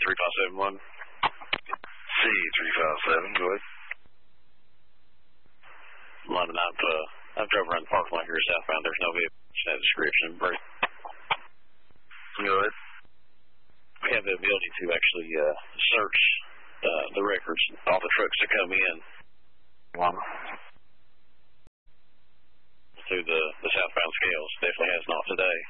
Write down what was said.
3571. C357, go ahead. Lining up, I've drove around the parking lot here southbound. There's no vehicle in that description. Go ahead. We have the ability to actually search the records, all the trucks that come in through the southbound scales. Definitely has not today.